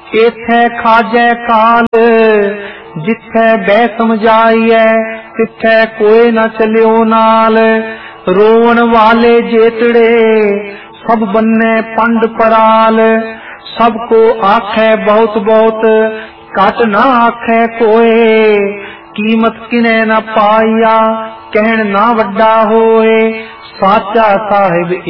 इत्थे खाजै काल जिथे बह समझाइए तिथे कोई न चलियो नाल। रोवन वाले जेतड़े सब बन्ने पंड पराल। सबको आखे बहुत बहुत घट ना आखे कोए। कीमत किने न पाइया कहन ना वड्डा होए। साचा साहिब